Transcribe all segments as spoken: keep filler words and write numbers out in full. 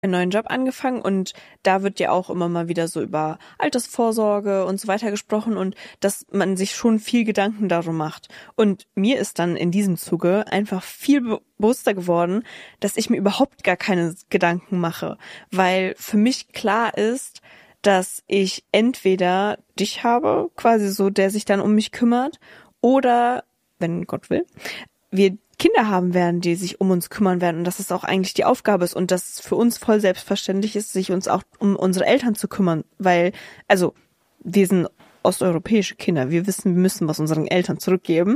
einen neuen Job angefangen und da wird ja auch immer mal wieder so über Altersvorsorge und so weiter gesprochen und dass man sich schon viel Gedanken darum macht. Und mir ist dann in diesem Zuge einfach viel bewusster geworden, dass ich mir überhaupt gar keine Gedanken mache, weil für mich klar ist, dass ich entweder dich habe, quasi so, der sich dann um mich kümmert, oder, wenn Gott will, wir Kinder haben werden, die sich um uns kümmern werden und dass es auch eigentlich die Aufgabe ist und dass es für uns voll selbstverständlich ist, sich uns auch um unsere Eltern zu kümmern, weil, also, wir sind osteuropäische Kinder, wir wissen, wir müssen was unseren Eltern zurückgeben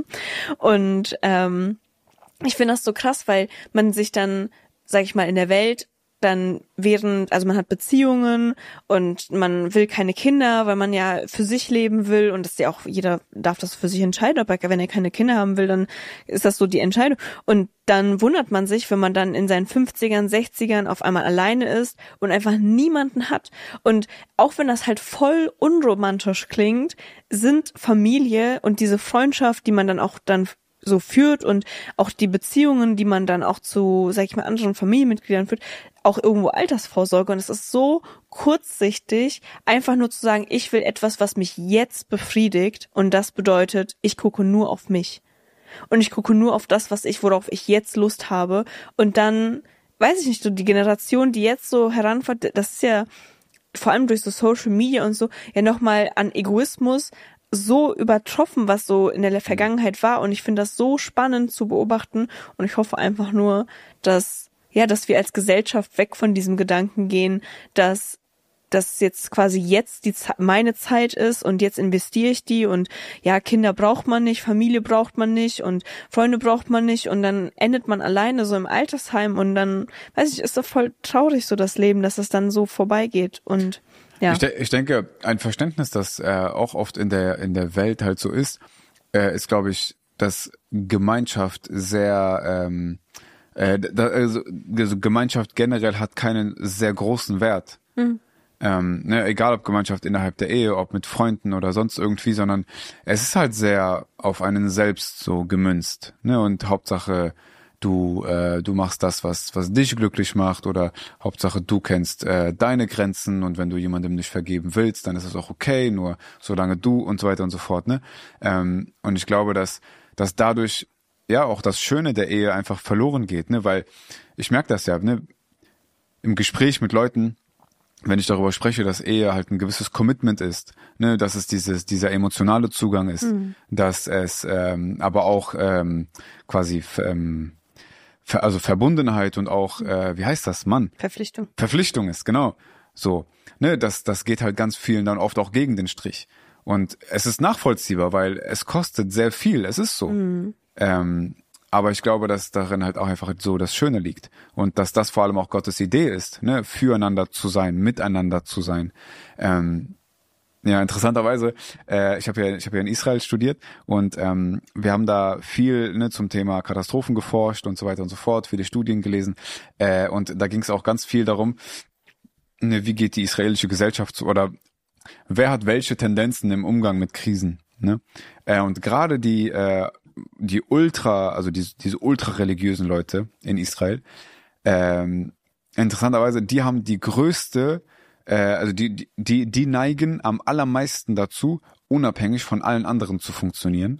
und ähm, ich finde das so krass, weil man sich dann, sag ich mal, in der Welt dann während, also man hat Beziehungen und man will keine Kinder, weil man ja für sich leben will und das ist ja auch, jeder darf das für sich entscheiden, aber wenn er keine Kinder haben will, dann ist das so die Entscheidung und dann wundert man sich, wenn man dann in seinen fünfzigern, sechzigern auf einmal alleine ist und einfach niemanden hat und auch wenn das halt voll unromantisch klingt, sind Familie und diese Freundschaft, die man dann auch dann so führt und auch die Beziehungen, die man dann auch zu, sag ich mal, anderen Familienmitgliedern führt, auch irgendwo Altersvorsorge und es ist so kurzsichtig, einfach nur zu sagen, ich will etwas, was mich jetzt befriedigt und das bedeutet, ich gucke nur auf mich und ich gucke nur auf das, was ich, worauf ich jetzt Lust habe und dann, weiß ich nicht, so die Generation, die jetzt so heranfährt, das ist ja vor allem durch so Social Media und so, ja nochmal an Egoismus so übertroffen, was so in der Vergangenheit war und ich finde das so spannend zu beobachten und ich hoffe einfach nur, dass ja, dass wir als Gesellschaft weg von diesem Gedanken gehen, dass das jetzt quasi jetzt die meine Zeit ist und jetzt investiere ich die und ja, Kinder braucht man nicht, Familie braucht man nicht und Freunde braucht man nicht und dann endet man alleine so im Altersheim und dann, weiß ich, ist doch voll traurig so das Leben, dass es dann so vorbeigeht und ja. Ich, de- ich denke, ein Verständnis, das äh, auch oft in der in der Welt halt so ist, äh, ist, glaube ich, dass Gemeinschaft sehr, ähm, äh, da, also, also Gemeinschaft generell hat keinen sehr großen Wert. Mhm. Ähm, ne, egal ob Gemeinschaft innerhalb der Ehe, ob mit Freunden oder sonst irgendwie, sondern es ist halt sehr auf einen selbst so gemünzt. Ne? Und Hauptsache du äh, du machst das, was was dich glücklich macht oder Hauptsache du kennst äh, deine Grenzen und wenn du jemandem nicht vergeben willst, dann ist es auch okay, nur solange du und so weiter und so fort. Ne? Ähm, und ich glaube, dass dass dadurch ja auch das Schöne der Ehe einfach verloren geht, ne? Weil ich merke das ja, ne? Im Gespräch mit Leuten, wenn ich darüber spreche, dass Ehe halt ein gewisses Commitment ist, ne, dass es dieses dieser emotionale Zugang ist, mhm. dass es ähm, aber auch ähm, quasi ähm, ver, also Verbundenheit und auch äh, wie heißt das, Mann? Verpflichtung. Verpflichtung ist, genau. So, ne, das das geht halt ganz vielen dann oft auch gegen den Strich. Und es ist nachvollziehbar, weil es kostet sehr viel, es ist so. Mhm. Ähm, aber ich glaube, dass darin halt auch einfach so das Schöne liegt und dass das vor allem auch Gottes Idee ist, ne, füreinander zu sein, miteinander zu sein. Ähm, ja, interessanterweise, äh, ich habe ja, ich habe ja in Israel studiert und ähm, wir haben da viel ne, zum Thema Katastrophen geforscht und so weiter und so fort, viele Studien gelesen äh, und da ging es auch ganz viel darum, ne, wie geht die israelische Gesellschaft zu, oder wer hat welche Tendenzen im Umgang mit Krisen, ne? Äh, und gerade die äh, die ultra, also diese, diese ultra-religiösen Leute in Israel, ähm, interessanterweise, die haben die größte, äh, also die, die, die neigen am allermeisten dazu, unabhängig von allen anderen zu funktionieren,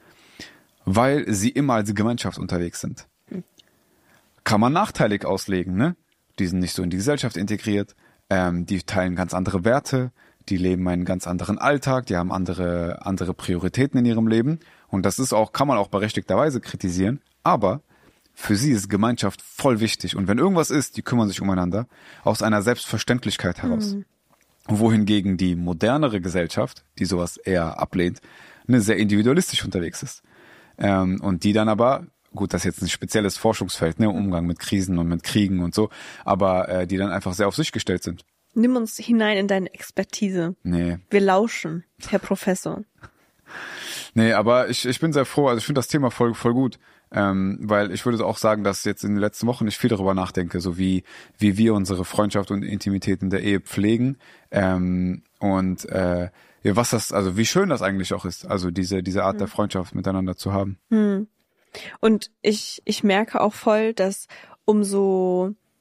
weil sie immer als Gemeinschaft unterwegs sind. Hm. Kann man nachteilig auslegen, ne? Die sind nicht so in die Gesellschaft integriert, ähm, die teilen ganz andere Werte, die leben einen ganz anderen Alltag, die haben andere, andere Prioritäten in ihrem Leben. Und das ist auch, kann man auch berechtigterweise kritisieren, aber für sie ist Gemeinschaft voll wichtig. Und wenn irgendwas ist, die kümmern sich umeinander aus einer Selbstverständlichkeit heraus. Mhm. Wohingegen die modernere Gesellschaft, die sowas eher ablehnt, ne, sehr individualistisch unterwegs ist. Ähm, und die dann aber, gut, das ist jetzt ein spezielles Forschungsfeld, ne, Umgang mit Krisen und mit Kriegen und so, aber äh, die dann einfach sehr auf sich gestellt sind. Nimm uns hinein in deine Expertise. Nee. Wir lauschen, Herr Professor. Nee, aber ich ich bin sehr froh, also ich finde das Thema voll voll gut, ähm, weil ich würde auch sagen, dass jetzt in den letzten Wochen ich viel darüber nachdenke, so wie wie wir unsere Freundschaft und Intimität in der Ehe pflegen ähm, und äh, ja, was das, also wie schön das eigentlich auch ist, also diese diese Art hm. der Freundschaft miteinander zu haben. Hm. Und ich ich merke auch voll, dass umso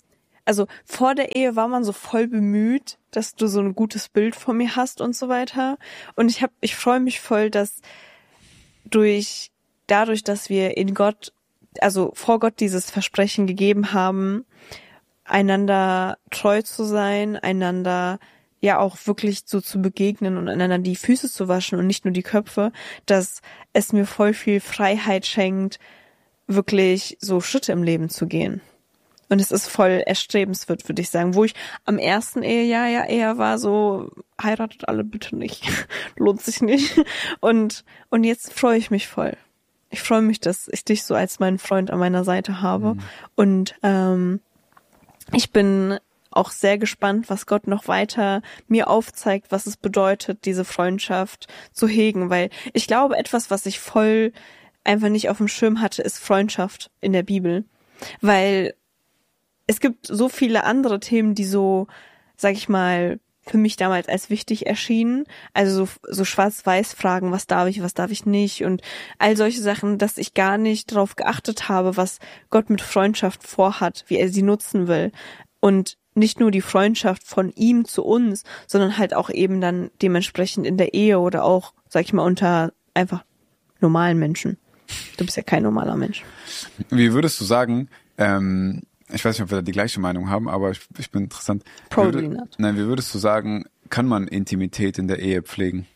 also vor der Ehe war man so voll bemüht, dass du so ein gutes Bild von mir hast und so weiter. Und ich hab, ich freue mich voll, dass durch, dadurch, dass wir in Gott, also vor Gott dieses Versprechen gegeben haben, einander treu zu sein, einander ja auch wirklich so zu begegnen und einander die Füße zu waschen und nicht nur die Köpfe, dass es mir voll viel Freiheit schenkt, wirklich so Schritte im Leben zu gehen. Und es ist voll erstrebenswert, würde ich sagen. Wo ich am ersten Ehejahr ja eher war, so, heiratet alle bitte nicht. Lohnt sich nicht. Und, und jetzt freue ich mich voll. Ich freue mich, dass ich dich so als meinen Freund an meiner Seite habe. Mhm. Und ähm, ich bin auch sehr gespannt, was Gott noch weiter mir aufzeigt, was es bedeutet, diese Freundschaft zu hegen. Weil ich glaube, etwas, was ich voll einfach nicht auf dem Schirm hatte, ist Freundschaft in der Bibel. Weil es gibt so viele andere Themen, die so, sag ich mal, für mich damals als wichtig erschienen. Also so, so Schwarz-Weiß-Fragen, was darf ich, was darf ich nicht und all solche Sachen, dass ich gar nicht darauf geachtet habe, was Gott mit Freundschaft vorhat, wie er sie nutzen will. Und nicht nur die Freundschaft von ihm zu uns, sondern halt auch eben dann dementsprechend in der Ehe oder auch, sag ich mal, unter einfach normalen Menschen. Du bist ja kein normaler Mensch. Wie würdest du sagen, ähm, ich weiß nicht, ob wir da die gleiche Meinung haben, aber ich, ich bin interessant. Probably wie, not. Nein, wie würdest du sagen, kann man Intimität in der Ehe pflegen?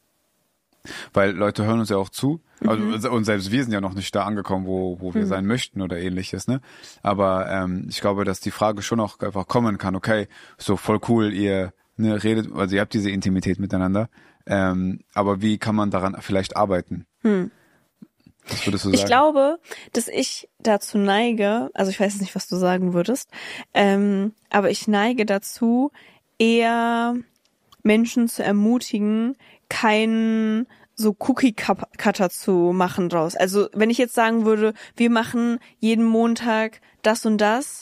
Weil Leute hören uns ja auch zu, also, mhm. und selbst wir sind ja noch nicht da angekommen, wo, wo wir mhm. sein möchten oder ähnliches, ne? Aber ähm, ich glaube, dass die Frage schon auch einfach kommen kann, okay, so voll cool, ihr ne, redet, also ihr habt diese Intimität miteinander, ähm, aber wie kann man daran vielleicht arbeiten? Mhm. Was würdest du sagen? Ich glaube, dass ich dazu neige, also ich weiß jetzt nicht, was du sagen würdest, ähm, aber ich neige dazu, eher Menschen zu ermutigen, keinen so Cookie-Cutter zu machen draus. Also wenn ich jetzt sagen würde, wir machen jeden Montag das und das,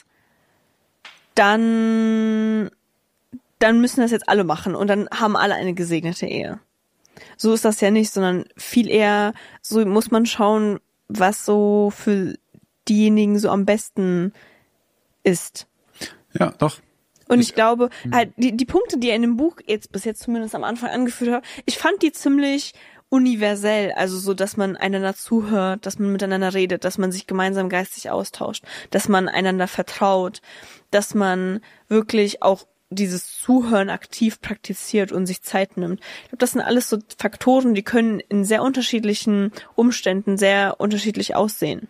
dann, dann müssen das jetzt alle machen und dann haben alle eine gesegnete Ehe. So ist das ja nicht, sondern viel eher, so muss man schauen, was so für diejenigen so am besten ist. Ja, doch. Und ich, ich glaube, halt die, die Punkte, die er in dem Buch jetzt bis jetzt zumindest am Anfang angeführt hat, ich fand die ziemlich universell, also so, dass man einander zuhört, dass man miteinander redet, dass man sich gemeinsam geistig austauscht, dass man einander vertraut, dass man wirklich auch dieses Zuhören aktiv praktiziert und sich Zeit nimmt. Ich glaube, das sind alles so Faktoren, die können in sehr unterschiedlichen Umständen sehr unterschiedlich aussehen.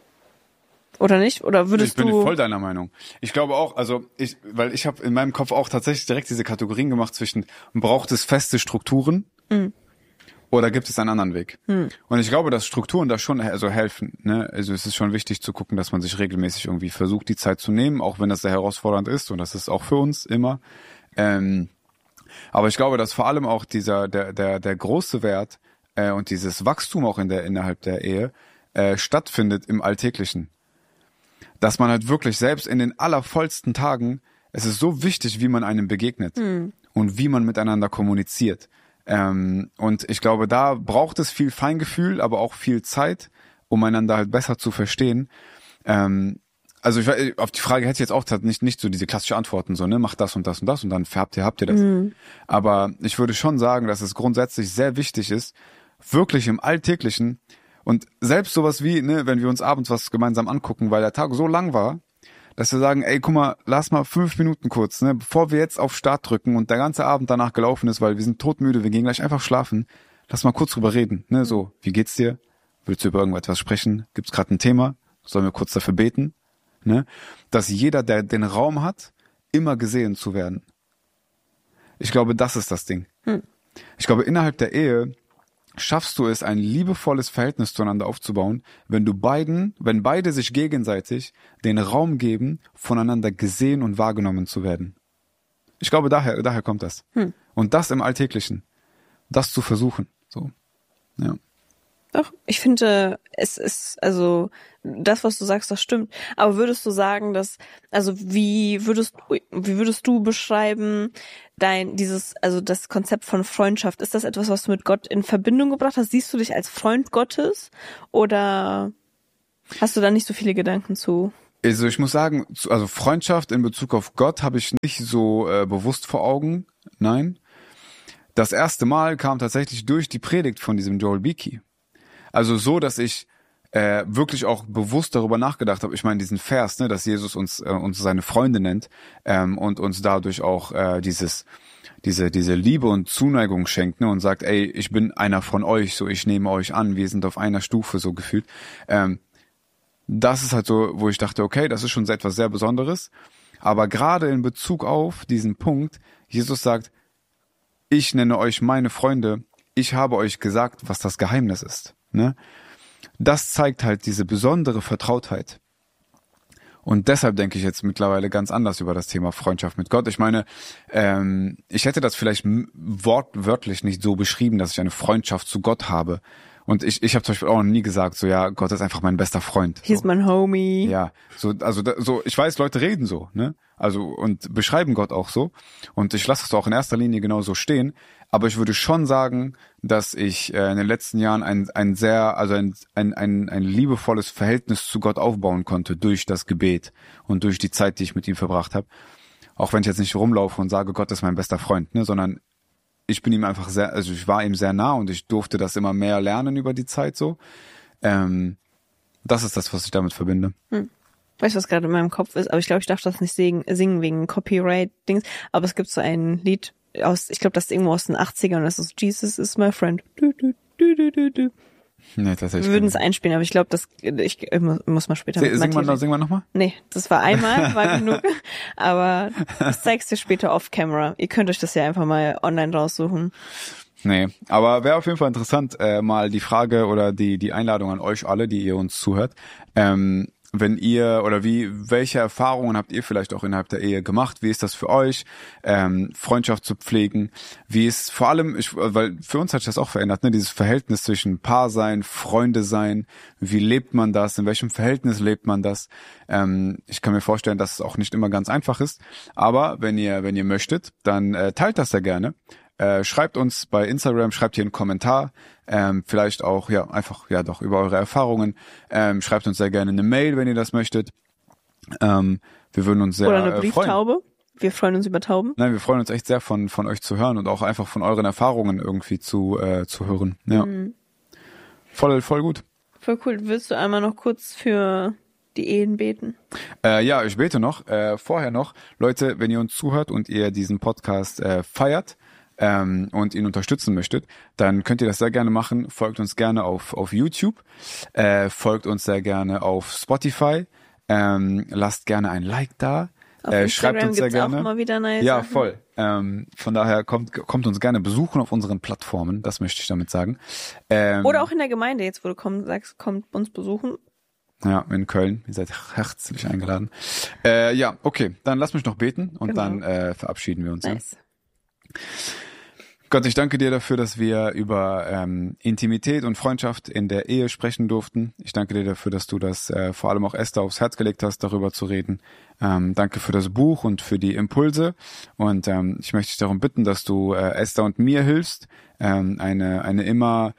Oder nicht? Oder würdest du... Ich bin voll deiner Meinung. Ich glaube auch, also ich, weil ich habe in meinem Kopf auch tatsächlich direkt diese Kategorien gemacht zwischen, braucht es feste Strukturen mhm. oder gibt es einen anderen Weg? Mhm. Und ich glaube, dass Strukturen da schon also helfen. Ne? Also es ist schon wichtig zu gucken, dass man sich regelmäßig irgendwie versucht, die Zeit zu nehmen, auch wenn das sehr herausfordernd ist und das ist auch für uns immer. Ähm, aber ich glaube, dass vor allem auch dieser der der der große Wert äh, und dieses Wachstum auch in der innerhalb der Ehe äh, stattfindet im Alltäglichen. Dass man halt wirklich selbst in den allervollsten Tagen, es ist so wichtig, wie man einem begegnet mhm. und wie man miteinander kommuniziert. Ähm, und ich glaube, da braucht es viel Feingefühl, aber auch viel Zeit, um einander halt besser zu verstehen. Ähm, also ich, auf die Frage hätte ich jetzt auch nicht, nicht so diese klassische Antworten, so, ne, macht das und das und das und dann habt ihr, habt ihr das. Mhm. Aber ich würde schon sagen, dass es grundsätzlich sehr wichtig ist, wirklich im Alltäglichen. Und selbst sowas wie, ne, wenn wir uns abends was gemeinsam angucken, weil der Tag so lang war, dass wir sagen, ey, guck mal, lass mal fünf Minuten kurz, ne, bevor wir jetzt auf Start drücken und der ganze Abend danach gelaufen ist, weil wir sind todmüde, wir gehen gleich einfach schlafen, lass mal kurz drüber reden, ne, so, wie geht's dir? Willst du über irgendetwas sprechen? Gibt's gerade ein Thema? Sollen wir kurz dafür beten? Ne, dass jeder, der den Raum hat, immer gesehen zu werden. Ich glaube, das ist das Ding. Hm. Ich glaube, innerhalb der Ehe schaffst du es, ein liebevolles Verhältnis zueinander aufzubauen, wenn du beiden, wenn beide sich gegenseitig den Raum geben, voneinander gesehen und wahrgenommen zu werden. Ich glaube, daher, daher kommt das. Hm. Und das im Alltäglichen. Das zu versuchen. So. Ja. Doch, ich finde, es ist, also, das, was du sagst, das stimmt. Aber würdest du sagen, dass, also, wie würdest, wie würdest du beschreiben, dein, dieses, also, das Konzept von Freundschaft? Ist das etwas, was du mit Gott in Verbindung gebracht hast? Siehst du dich als Freund Gottes? Oder hast du da nicht so viele Gedanken zu? Also ich muss sagen, also Freundschaft in Bezug auf Gott habe ich nicht so äh, bewusst vor Augen. Nein. Das erste Mal kam tatsächlich durch die Predigt von diesem Joel Beakey. Also so, dass ich äh, wirklich auch bewusst darüber nachgedacht habe. Ich meine, diesen Vers, ne, dass Jesus uns äh, uns seine Freunde nennt ähm, und uns dadurch auch äh, dieses diese diese Liebe und Zuneigung schenkt, ne, und sagt, ey, ich bin einer von euch, so ich nehme euch an, wir sind auf einer Stufe, so gefühlt. Ähm, Das ist halt so, wo ich dachte, okay, das ist schon etwas sehr Besonderes. Aber gerade in Bezug auf diesen Punkt, Jesus sagt, ich nenne euch meine Freunde, ich habe euch gesagt, was das Geheimnis ist. Ne? Das zeigt halt diese besondere Vertrautheit. Und deshalb denke ich jetzt mittlerweile ganz anders über das Thema Freundschaft mit Gott. Ich meine, ähm, ich hätte das vielleicht wortwörtlich nicht so beschrieben, dass ich eine Freundschaft zu Gott habe. Und ich, ich habe zum Beispiel auch noch nie gesagt, so ja, Gott ist einfach mein bester Freund. He's so. mein Homie. Ja, so also da, so ich weiß, Leute reden so, ne? Also und beschreiben Gott auch so. Und ich lasse es auch in erster Linie genau so stehen. Aber ich würde schon sagen, dass ich äh, in den letzten Jahren ein ein sehr also ein ein ein ein liebevolles Verhältnis zu Gott aufbauen konnte durch das Gebet und durch die Zeit, die ich mit ihm verbracht habe. Auch wenn ich jetzt nicht rumlaufe und sage, Gott ist mein bester Freund, ne, sondern ich bin ihm einfach sehr, also ich war ihm sehr nah und ich durfte das immer mehr lernen über die Zeit so. Ähm, das ist das, was ich damit verbinde. Hm. Weißt du, was gerade in meinem Kopf ist? Aber ich glaube, ich darf das nicht singen, singen wegen Copyright-Dings. Aber es gibt so ein Lied aus, ich glaube, das ist irgendwo aus den achtzigern und das ist Jesus is my friend. Du, du, du, du, du, du. Nee, tatsächlich. Wir würden es einspielen, aber ich glaube, das ich, ich muss mal später. Se, sing, mal, sing mal nochmal? Nee, das war einmal, war genug. Aber das zeigst du später off-camera. Ihr könnt euch das ja einfach mal online raussuchen. Nee, aber wäre auf jeden Fall interessant, äh, mal die Frage oder die die Einladung an euch alle, die ihr uns zuhört. Ähm, wenn ihr oder wie, welche Erfahrungen habt ihr vielleicht auch innerhalb der Ehe gemacht? Wie ist das für euch, ähm, Freundschaft zu pflegen? Wie ist vor allem, ich, weil für uns hat sich das auch verändert, ne? Dieses Verhältnis zwischen Paar sein, Freunde sein. Wie lebt man das? In welchem Verhältnis lebt man das? Ähm, ich kann mir vorstellen, dass es auch nicht immer ganz einfach ist. Aber wenn ihr, wenn ihr möchtet, dann äh, teilt das sehr gerne. Äh, schreibt uns bei Instagram, schreibt hier einen Kommentar, ähm, vielleicht auch, ja, einfach, ja doch, über eure Erfahrungen. Ähm, schreibt uns sehr gerne eine Mail, wenn ihr das möchtet. Ähm, wir würden uns sehr Oder eine äh, Brieftaube. freuen. Wir freuen uns über Tauben. Nein, wir freuen uns echt sehr von von euch zu hören und auch einfach von euren Erfahrungen irgendwie zu äh, zu hören. Ja, mhm. voll voll gut. Voll cool. Willst du einmal noch kurz für die Ehen beten? Äh, ja, ich bete noch. Äh, vorher noch, Leute, wenn ihr uns zuhört und ihr diesen Podcast äh, feiert, Ähm, und ihn unterstützen möchtet, dann könnt ihr das sehr gerne machen. Folgt uns gerne auf auf YouTube, äh, folgt uns sehr gerne auf Spotify, ähm, lasst gerne ein Like da, äh, schreibt uns sehr gerne. Auch mal wieder nice ja, Sachen. voll. Ähm, von daher kommt kommt uns gerne besuchen auf unseren Plattformen. Das möchte ich damit sagen. Ähm, Oder auch in der Gemeinde jetzt, wo du komm, sagst, kommt uns besuchen. Ja, in Köln. Ihr seid herzlich eingeladen. Äh, ja, okay. Dann lass mich noch beten und Genau. dann äh, verabschieden wir uns. Nice. Ja? Gott, ich danke dir dafür, dass wir über ähm, Intimität und Freundschaft in der Ehe sprechen durften. Ich danke dir dafür, dass du das äh, vor allem auch Esther aufs Herz gelegt hast, darüber zu reden. Ähm, danke für das Buch und für die Impulse. Und ähm, ich möchte dich darum bitten, dass du äh, Esther und mir hilfst, ähm, eine eine immer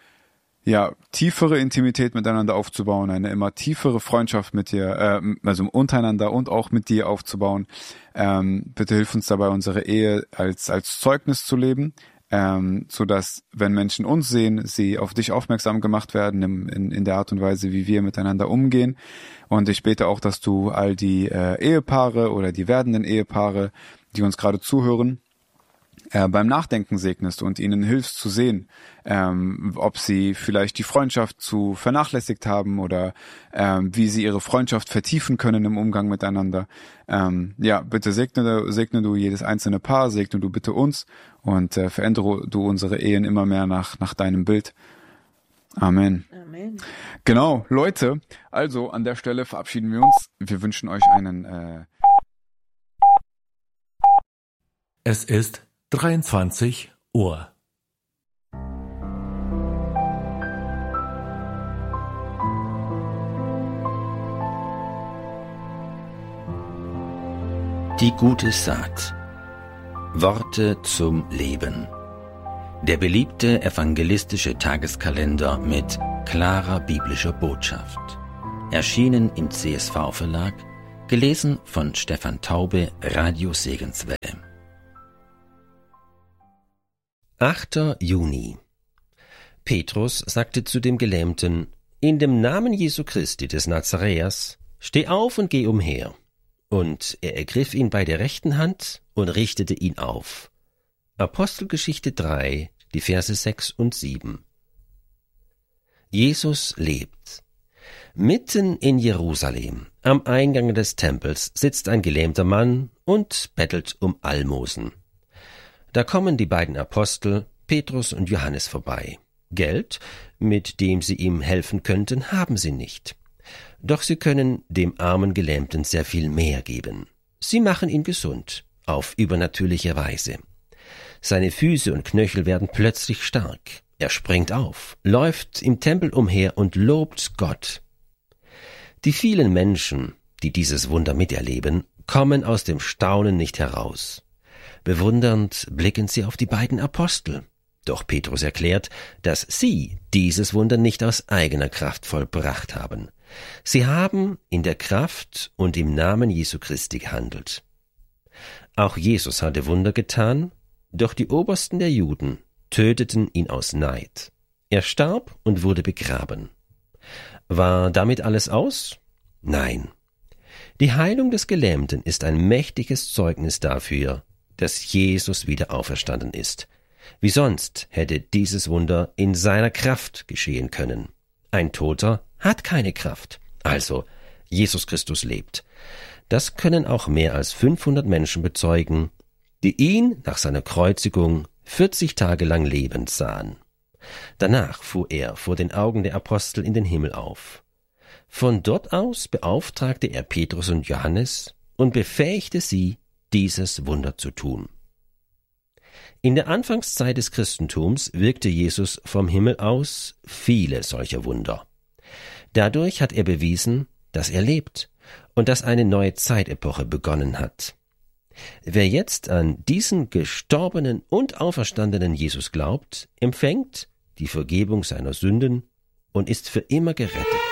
ja tiefere Intimität miteinander aufzubauen, eine immer tiefere Freundschaft mit dir, äh, also untereinander und auch mit dir aufzubauen. Ähm, bitte hilf uns dabei, unsere Ehe als als Zeugnis zu leben. Ähm, so dass, wenn Menschen uns sehen, sie auf dich aufmerksam gemacht werden in, in, in der Art und Weise, wie wir miteinander umgehen. Und ich bete auch, dass du all die äh, Ehepaare oder die werdenden Ehepaare, die uns gerade zuhören, äh, beim Nachdenken segnest und ihnen hilfst zu sehen, ähm, ob sie vielleicht die Freundschaft zu vernachlässigt haben oder ähm, wie sie ihre Freundschaft vertiefen können im Umgang miteinander. Ähm, ja, bitte segne, segne du jedes einzelne Paar, segne du bitte uns und äh, verändere du unsere Ehen immer mehr nach, nach deinem Bild. Amen. Amen. Genau, Leute, also an der Stelle verabschieden wir uns. Wir wünschen euch einen... Äh Es ist dreiundzwanzig Uhr. Die gute Saat. Worte zum Leben. Der beliebte evangelistische Tageskalender mit klarer biblischer Botschaft. Erschienen im C S V Verlag, Gelesen von Stefan Taube, Radio Segenswelle. achter Juni. Petrus sagte zu dem Gelähmten: In dem Namen Jesu Christi des Nazaräers, steh auf und geh umher. Und er ergriff ihn bei der rechten Hand und richtete ihn auf. Apostelgeschichte drei, die Verse sechs und sieben. Jesus lebt. Mitten in Jerusalem, am Eingang des Tempels, sitzt ein gelähmter Mann und bettelt um Almosen. Da kommen die beiden Apostel, Petrus und Johannes, vorbei. Geld, mit dem sie ihm helfen könnten, haben sie nicht. Doch sie können dem armen Gelähmten sehr viel mehr geben. Sie machen ihn gesund, auf übernatürliche Weise. Seine Füße und Knöchel werden plötzlich stark. Er springt auf, läuft im Tempel umher und lobt Gott. Die vielen Menschen, die dieses Wunder miterleben, kommen aus dem Staunen nicht heraus. Bewundernd blicken sie auf die beiden Apostel. Doch Petrus erklärt, dass sie dieses Wunder nicht aus eigener Kraft vollbracht haben. Sie haben in der Kraft und im Namen Jesu Christi gehandelt. Auch Jesus hatte Wunder getan, doch die Obersten der Juden töteten ihn aus Neid. Er starb und wurde begraben. War damit alles aus? Nein. Die Heilung des Gelähmten ist ein mächtiges Zeugnis dafür, dass Jesus wieder auferstanden ist. Wie sonst hätte dieses Wunder in seiner Kraft geschehen können. Ein Toter hat keine Kraft. Also, Jesus Christus lebt. Das können auch mehr als fünfhundert Menschen bezeugen, die ihn nach seiner Kreuzigung vierzig Tage lang lebend sahen. Danach fuhr er vor den Augen der Apostel in den Himmel auf. Von dort aus beauftragte er Petrus und Johannes und befähigte sie, dieses Wunder zu tun. In der Anfangszeit des Christentums wirkte Jesus vom Himmel aus viele solcher Wunder. Dadurch hat er bewiesen, dass er lebt und dass eine neue Zeitepoche begonnen hat. Wer jetzt an diesen gestorbenen und auferstandenen Jesus glaubt, empfängt die Vergebung seiner Sünden und ist für immer gerettet.